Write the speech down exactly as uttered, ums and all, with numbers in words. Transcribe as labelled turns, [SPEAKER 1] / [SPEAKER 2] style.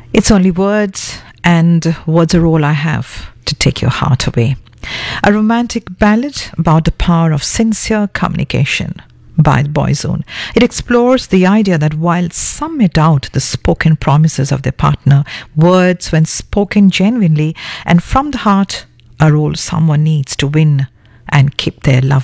[SPEAKER 1] It's only words, and words are all I have to take your heart away. A romantic ballad about the power of sincere communication by Boyzone. It explores the idea that while some may doubt the spoken promises of their partner, words, when spoken genuinely and from the heart, are all someone needs to win and keep their love